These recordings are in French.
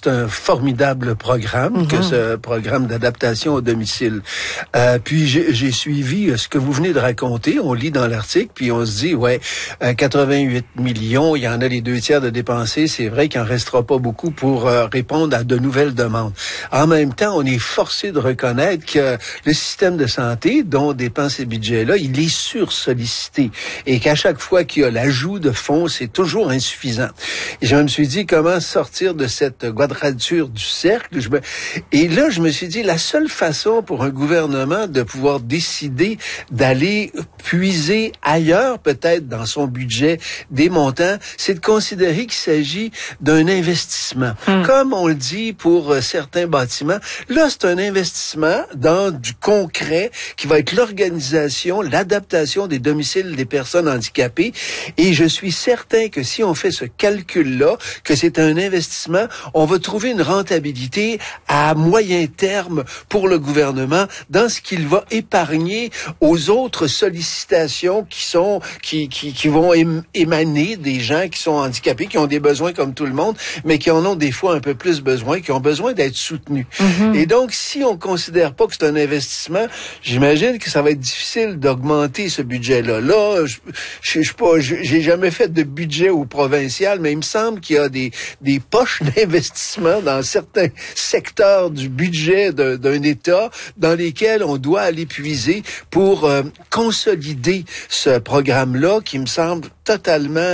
c'est un formidable programme, que ce programme d'adaptation au domicile. Puis j'ai suivi ce que vous venez de raconter. On lit dans l'article, puis on se dit, 88 millions, il y en a les 2/3 de dépensés. C'est vrai qu'il en restera pas beaucoup pour répondre à de nouvelles demandes. En même temps, on est forcé de reconnaître que le système de santé, dont dépend ces budgets-là, il est sursollicité. Et qu'à chaque fois qu'il y a l'ajout de fonds, c'est toujours insuffisant. Et je me suis dit, comment sortir de cette quadrature du cercle? Et là, je me suis dit, la seule façon pour un gouvernement de pouvoir décider d'aller puiser ailleurs, peut-être dans son budget, des montants, c'est de considérer qu'il s'agit d'un investissement. Comme on le dit pour certains bâtiments, là, c'est un investissement dans du concret qui va être l'organisation, l'adaptation des domiciles des personnes handicapées. Et je suis certain que si on fait ce calcul-là, que c'est un investissement, on va trouver une rentabilité à moyen terme pour le gouvernement dans ce qu'il va épargner aux autres sollicitations qui vont émaner des gens qui sont handicapés, qui ont des besoins comme tout le monde, mais qui en ont des fois un peu plus besoin, qui ont besoin d'être soutenus. Et donc, si on considère pas que c'est un investissement, j'imagine que ça va être difficile d'augmenter ce budget-là. Là, je sais pas, j'ai jamais fait de budget au provincial, mais il me semble qu'il y a des poches d'investissement dans certains secteurs du budget d'un État dans lesquels on doit aller puiser pour consolider ce programme-là qui me semble totalement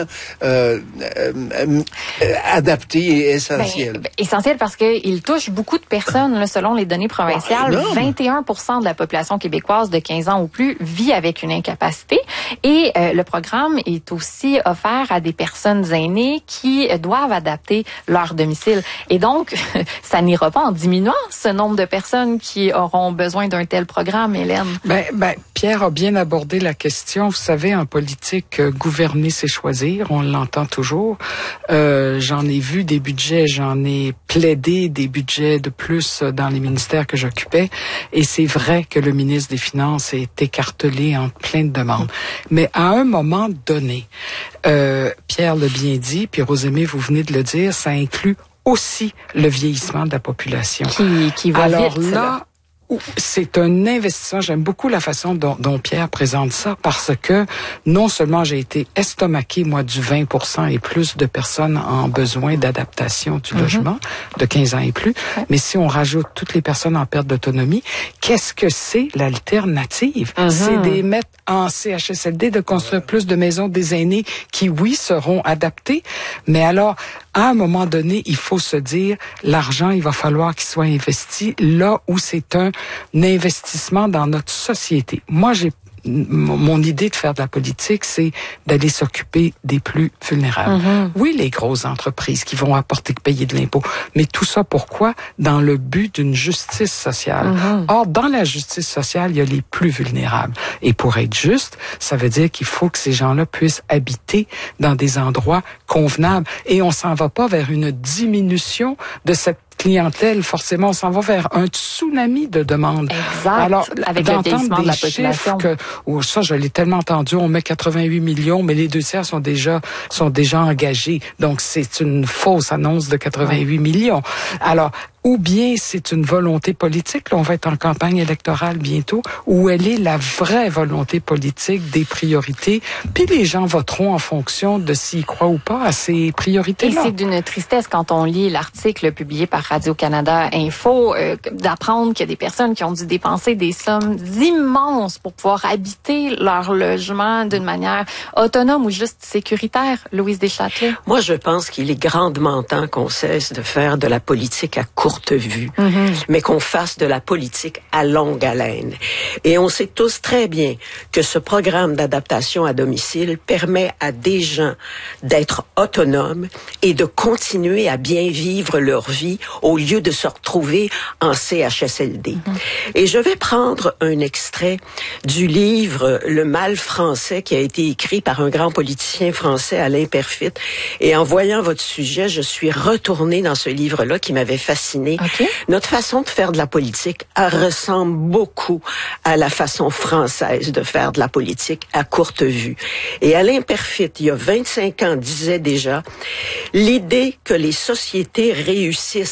adapté et essentiel. Essentiel parce qu'il touche beaucoup de personnes. Là, selon les données provinciales, 21% de la population québécoise de 15 ans ou plus vit avec une incapacité. Et le programme est aussi offert à des personnes aînées qui doivent adapter leur domicile. Et donc, ça n'ira pas en diminuant ce nombre de personnes qui auront besoin d'un tel programme, Hélène. Pierre a bien abordé la question. Vous savez, en politique, gouverner, c'est choisir. On l'entend toujours. J'en ai vu des budgets, j'en ai plaidé des budgets de plus dans les ministères que j'occupais. Et c'est vrai que le ministre des Finances est écartelé en plein de demandes. Mais à un moment donné, Pierre l'a bien dit, puis Rosemée, vous venez de le dire, ça inclut aussi le vieillissement de la population. Qui va Alors vite, là, c'est un investissement. J'aime beaucoup la façon dont Pierre présente ça parce que non seulement j'ai été estomaqué, moi, du 20% et plus de personnes en besoin d'adaptation du logement, de 15 ans et plus, mais si on rajoute toutes les personnes en perte d'autonomie, qu'est-ce que c'est l'alternative? C'est de mettre en CHSLD, de construire plus de maisons des aînés qui, oui, seront adaptées, mais alors, à un moment donné, il faut se dire, l'argent, il va falloir qu'il soit investi là où c'est un investissement dans notre société. Moi, mon idée de faire de la politique, c'est d'aller s'occuper des plus vulnérables. Oui, les grosses entreprises qui vont payer de l'impôt, mais tout ça pourquoi? Dans le but d'une justice sociale. Or, dans la justice sociale, il y a les plus vulnérables. Et pour être juste, ça veut dire qu'il faut que ces gens-là puissent habiter dans des endroits convenables. Et on s'en va pas vers une diminution de cette clientèle, forcément, on s'en va vers un tsunami de demandes. Exact. Alors, avec le vieillissement de la population. Ça, je l'ai tellement entendu, on met 88 millions, mais les 2/3 sont déjà engagés. Donc, c'est une fausse annonce de 88 millions. Alors, ou bien c'est une volonté politique, là, on va être en campagne électorale bientôt, où elle est la vraie volonté politique des priorités, puis les gens voteront en fonction de s'ils croient ou pas à ces priorités-là. Et c'est d'une tristesse quand on lit l'article publié par Radio-Canada Info, d'apprendre qu'il y a des personnes qui ont dû dépenser des sommes immenses pour pouvoir habiter leur logement d'une manière autonome ou juste sécuritaire. Louise Deschâtelet. Moi, je pense qu'il est grandement temps qu'on cesse de faire de la politique à courte vue, mais qu'on fasse de la politique à longue haleine. Et on sait tous très bien que ce programme d'adaptation à domicile permet à des gens d'être autonomes et de continuer à bien vivre leur vie au lieu de se retrouver en CHSLD. Et je vais prendre un extrait du livre Le mal français qui a été écrit par un grand politicien français, Alain Perfit. Et en voyant votre sujet, je suis retournée dans ce livre-là qui m'avait fascinée. Okay. Notre façon de faire de la politique ressemble beaucoup à la façon française de faire de la politique à courte vue. Et Alain Perfit, il y a 25 ans, disait déjà, l'idée que les sociétés réussissent